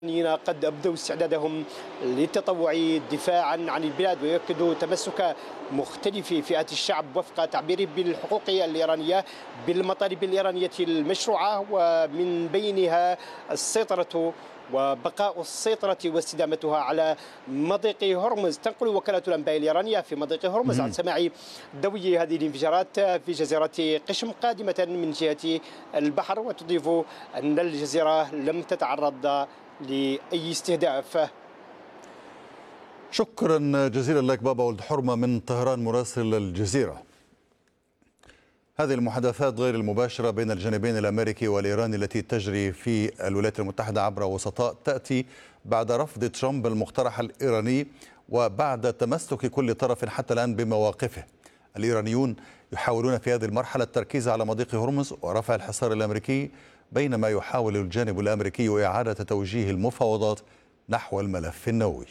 قد أبدوا استعدادهم للتطوع دفاعا عن البلاد، ويؤكدوا تمسك مختلف فئات الشعب وفق تعبيره بالحقوق الإيرانية بالمطالب الإيرانية المشروعة، ومن بينها السيطرة وبقاء السيطرة واستدامتها على مضيق هرمز. تنقل وكالة الأنباء الإيرانية في مضيق هرمز عن سماع دوي هذه الانفجارات في جزيرة قشم قادمة من جهة البحر، وتضيف أن الجزيرة لم تتعرض لأي استهداف. شكرا جزيلا لك بابا ولد حرمة من طهران مراسل الجزيرة. هذه المحادثات غير المباشرة بين الجانبين الأمريكي والإيراني التي تجري في الولايات المتحدة عبر وسطاء تأتي بعد رفض ترامب المقترح الإيراني وبعد تمسك كل طرف حتى الآن بمواقفه. الإيرانيون يحاولون في هذه المرحلة التركيز على مضيق هرمز ورفع الحصار الأمريكي، بينما يحاول الجانب الأمريكي إعادة توجيه المفاوضات نحو الملف النووي.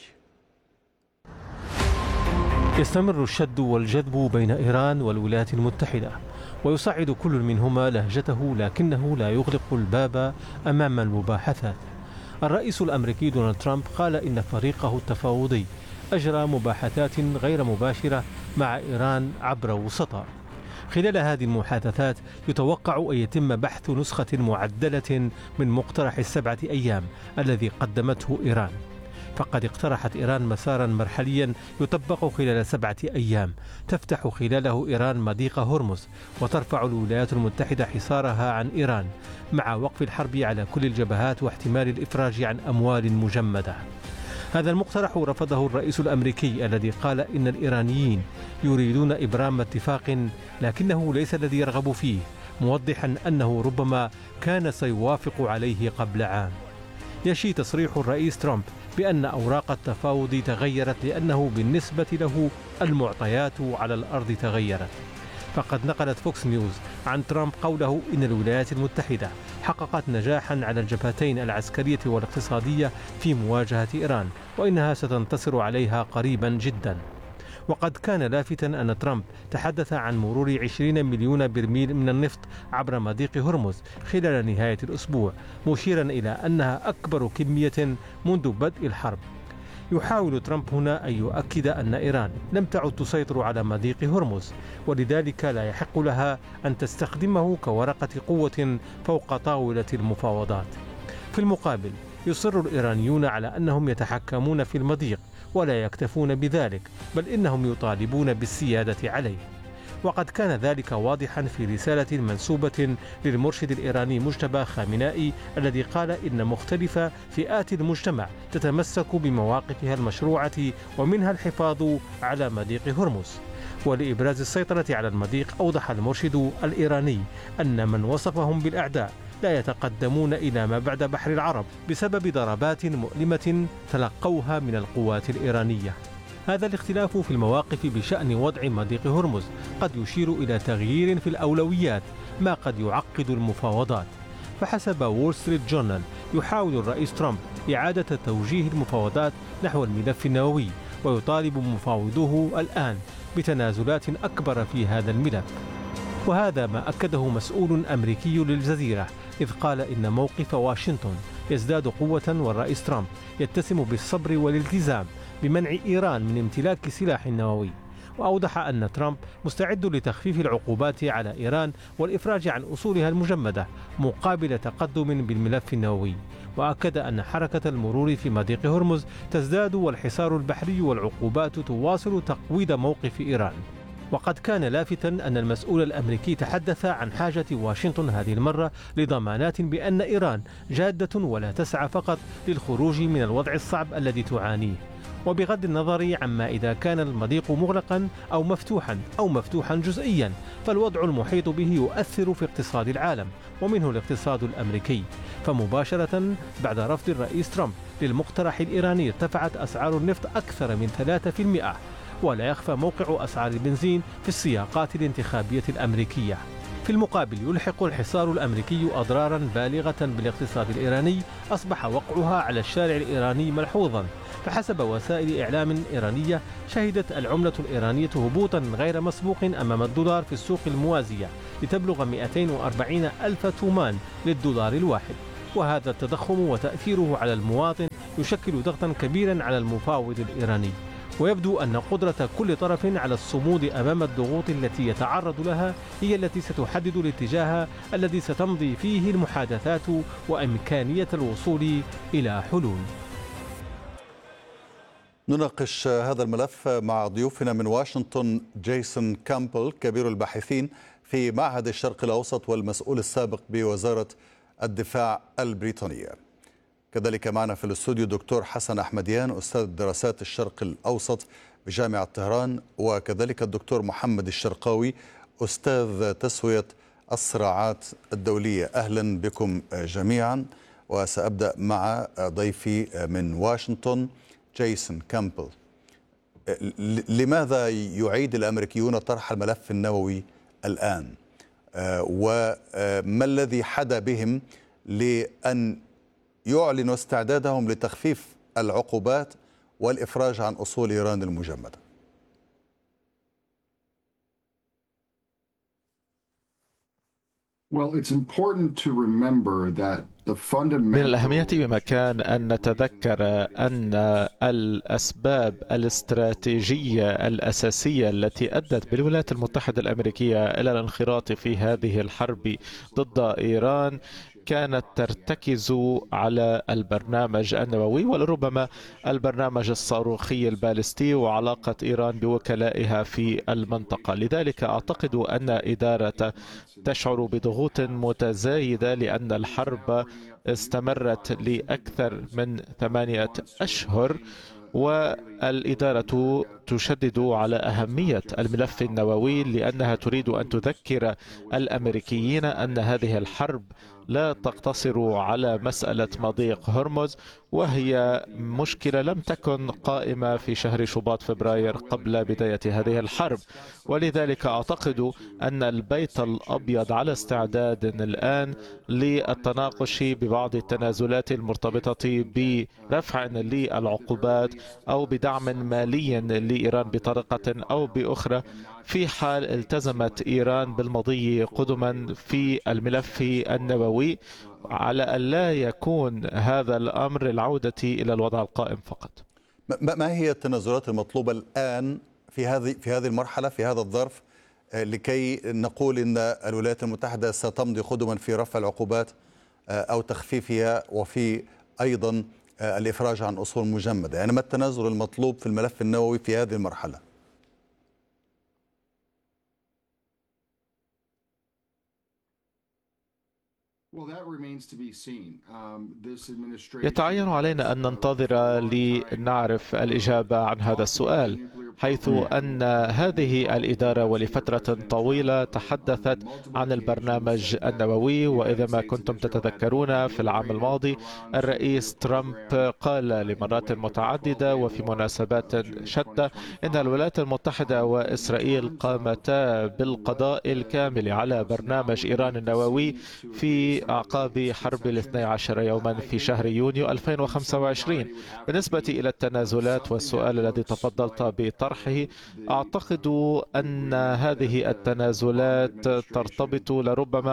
يستمر الشد والجذب بين إيران والولايات المتحدة، ويصعد كل منهما لهجته، لكنه لا يغلق الباب أمام المباحثات. الرئيس الأمريكي دونالد ترامب قال إن فريقه التفاوضي أجرى مباحثات غير مباشرة مع إيران عبر وسطاء. خلال هذه المحادثات يتوقع أن يتم بحث نسخة معدلة من مقترح ال7 أيام الذي قدمته إيران. فقد اقترحت إيران مسارا مرحليا يطبق خلال 7 أيام تفتح خلاله إيران مضيق هرمز، وترفع الولايات المتحدة حصارها عن إيران مع وقف الحرب على كل الجبهات واحتمال الإفراج عن أموال مجمدة. هذا المقترح رفضه الرئيس الأمريكي الذي قال إن الإيرانيين يريدون إبرام اتفاق لكنه ليس الذي يرغب فيه، موضحا أنه ربما كان سيوافق عليه قبل عام. يشي تصريح الرئيس ترامب بأن أوراق التفاوض تغيرت لأنه بالنسبة له المعطيات على الأرض تغيرت. فقد نقلت فوكس نيوز عن ترامب قوله إن الولايات المتحدة حققت نجاحا على الجبهتين العسكرية والاقتصادية في مواجهة إيران، وإنها ستنتصر عليها قريبا جدا. وقد كان لافتا أن ترامب تحدث عن مرور 20 مليون برميل من النفط عبر مضيق هرمز خلال نهاية الأسبوع، مشيرا إلى أنها أكبر كمية منذ بدء الحرب. يحاول ترامب هنا أن يؤكد أن إيران لم تعد تسيطر على مضيق هرمز، ولذلك لا يحق لها أن تستخدمه كورقة قوة فوق طاولة المفاوضات. في المقابل يصر الإيرانيون على أنهم يتحكمون في المضيق ولا يكتفون بذلك، بل إنهم يطالبون بالسيادة عليه. وقد كان ذلك واضحا في رسالة منسوبة للمرشد الإيراني مجتبى خامنائي الذي قال إن مختلف فئات المجتمع تتمسك بمواقفها المشروعة ومنها الحفاظ على مضيق هرمز. ولإبراز السيطرة على المضيق أوضح المرشد الإيراني أن من وصفهم بالأعداء لا يتقدمون إلى ما بعد بحر العرب بسبب ضربات مؤلمة تلقوها من القوات الإيرانية. هذا الاختلاف في المواقف بشأن وضع مضيق هرمز قد يشير إلى تغيير في الأولويات، ما قد يعقد المفاوضات. فحسب وول ستريت جورنال يحاول الرئيس ترامب إعادة توجيه المفاوضات نحو الملف النووي، ويطالب مفاوضوه الآن بتنازلات أكبر في هذا الملف. وهذا ما أكده مسؤول أمريكي للجزيرة، إذ قال إن موقف واشنطن يزداد قوة، والرئيس ترامب يتسم بالصبر والالتزام بمنع إيران من امتلاك سلاح نووي. وأوضح أن ترامب مستعد لتخفيف العقوبات على إيران والإفراج عن أصولها المجمدة مقابل تقدم بالملف النووي. وأكد أن حركة المرور في مضيق هرمز تزداد، والحصار البحري والعقوبات تواصل تقويض موقف إيران. وقد كان لافتا أن المسؤول الأمريكي تحدث عن حاجة واشنطن هذه المرة لضمانات بأن إيران جادة ولا تسعى فقط للخروج من الوضع الصعب الذي تعانيه. وبغض النظر عما إذا كان المضيق مغلقا أو مفتوحا جزئيا، فالوضع المحيط به يؤثر في اقتصاد العالم ومنه الاقتصاد الأمريكي. فمباشرة بعد رفض الرئيس ترامب للمقترح الإيراني ارتفعت أسعار النفط أكثر من 3%، ولا يخفى موقع أسعار البنزين في السياقات الانتخابية الأمريكية. في المقابل يلحق الحصار الأمريكي أضرارا بالغة بالاقتصاد الإيراني أصبح وقعها على الشارع الإيراني ملحوظا. فحسب وسائل إعلام إيرانية شهدت العملة الإيرانية هبوطا غير مسبوق أمام الدولار في السوق الموازية لتبلغ 240 ألف تومان للدولار الواحد. وهذا التضخم وتأثيره على المواطن يشكل ضغطا كبيرا على المفاوض الإيراني. ويبدو أن قدرة كل طرف على الصمود أمام الضغوط التي يتعرض لها هي التي ستحدد الاتجاه الذي ستمضي فيه المحادثات وإمكانية الوصول إلى حلول. نناقش هذا الملف مع ضيوفنا من واشنطن جيسون كامبل كبير الباحثين في معهد الشرق الأوسط والمسؤول السابق بوزارة الدفاع البريطانية. كذلك معنا في الاستوديو دكتور حسن أحمديان أستاذ دراسات الشرق الأوسط بجامعة طهران، وكذلك الدكتور محمد الشرقاوي أستاذ تسوية الصراعات الدولية. أهلا بكم جميعا. وسأبدأ مع ضيفي من واشنطن جيسون كامبل. لماذا يعيد الأمريكيون طرح الملف النووي الآن؟ وما الذي حدا بهم لأن يعلنوا استعدادهم لتخفيف العقوبات والإفراج عن أصول إيران المجمدة؟ من الأهمية بمكان أن نتذكر أن الأسباب الاستراتيجية الأساسية التي أدت بالولايات المتحدة الأمريكية إلى الانخراط في هذه الحرب ضد إيران كانت ترتكز على البرنامج النووي ولربما البرنامج الصاروخي البالستي وعلاقة إيران بوكلائها في المنطقة. لذلك أعتقد أن إدارة تشعر بضغوط متزايدة لأن الحرب استمرت لأكثر من 8 أشهر، والإدارة تشدد على أهمية الملف النووي لأنها تريد أن تذكر الأمريكيين أن هذه الحرب لا تقتصر على مسألة مضيق هرمز، وهي مشكلة لم تكن قائمة في شهر شباط فبراير قبل بداية هذه الحرب. ولذلك أعتقد أن البيت الأبيض على استعداد الآن للتناقش ببعض التنازلات المرتبطة برفع للعقوبات أو بدعم مالي لإيران بطريقة أو بأخرى في حال التزمت إيران بالمضي قدما في الملف النووي، على أن لا يكون هذا الأمر العودة إلى الوضع القائم فقط. ما هي التنازلات المطلوبة الآن في هذه المرحلة في هذا الظرف لكي نقول أن الولايات المتحدة ستمضي قدما في رفع العقوبات أو تخفيفها وفي أيضا الإفراج عن أصول مجمدة؟ يعني ما التنازل المطلوب في الملف النووي في هذه المرحلة؟ يتعين علينا أن ننتظر لنعرف الإجابة عن هذا السؤال، حيث أن هذه الإدارة ولفترة طويلة تحدثت عن البرنامج النووي. وإذا ما كنتم تتذكرون في العام الماضي الرئيس ترامب قال لمرات متعددة وفي مناسبات شتى إن الولايات المتحدة وإسرائيل قامتا بالقضاء الكامل على برنامج إيران النووي في أعقاب حرب 12 يوما في شهر يونيو 2025. بالنسبة إلى التنازلات والسؤال الذي تفضلت بطرحه، أعتقد أن هذه التنازلات ترتبط لربما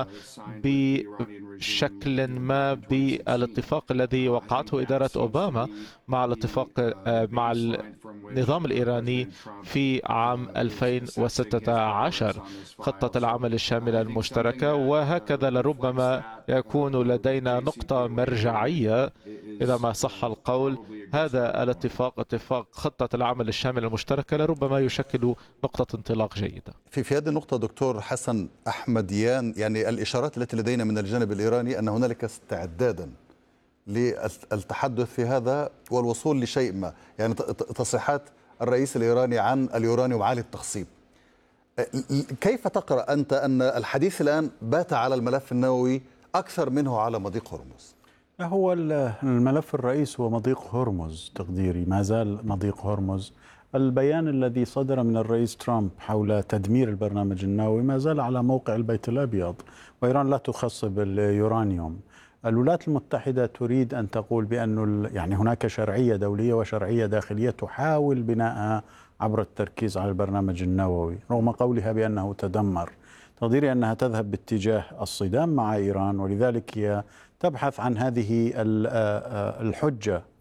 بشكل ما بالاتفاق الذي وقعته إدارة أوباما مع مع النظام الإيراني في عام 2016، خطة العمل الشاملة المشتركة. وهكذا لربما يكون لدينا نقطة مرجعية إذا ما صح القول. هذا الاتفاق، اتفاق خطة العمل الشاملة المشتركة، لربما يشكل نقطة انطلاق جيدة. في هذه النقطة دكتور حسن أحمديان، يعني الإشارات التي لدينا من الجانب الإيراني أن هنالك استعدادا للتحدث في هذا والوصول لشيء ما، يعني تصريحات الرئيس الإيراني عن اليورانيوم عالي التخصيب. كيف تقرأ أنت أن الحديث الآن بات على الملف النووي أكثر منه على مضيق هرمز؟ هو الملف الرئيس هو مضيق هرمز، تقديري ما زال مضيق هرمز. البيان الذي صدر من الرئيس ترامب حول تدمير البرنامج النووي ما زال على موقع البيت الأبيض، وإيران لا تخصب اليورانيوم. الولايات المتحدة تريد أن تقول بأن يعني هناك شرعية دولية وشرعية داخلية تحاول بناءها عبر التركيز على البرنامج النووي رغم قولها بأنه تدمر. تقديري أنها تذهب باتجاه الصدام مع إيران، ولذلك هي تبحث عن هذه الحجة